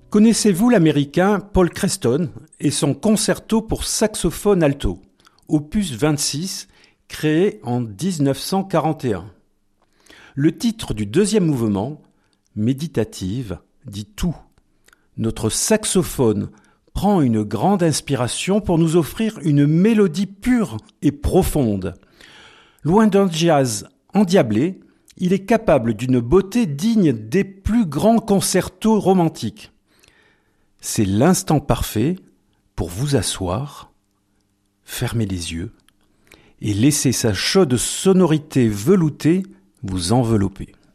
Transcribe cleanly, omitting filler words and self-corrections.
Connaissez-vous l'américain Paul Creston et son concerto pour saxophone alto, opus 26, créé en 1941 ? Le titre du deuxième mouvement, Méditative, dit tout. Notre saxophone prend une grande inspiration pour nous offrir une mélodie pure et profonde. Loin d'un jazz endiablé, il est capable d'une beauté digne des plus grands concertos romantiques. C'est l'instant parfait pour vous asseoir, fermer les yeux et laisser sa chaude sonorité veloutée vous envelopper.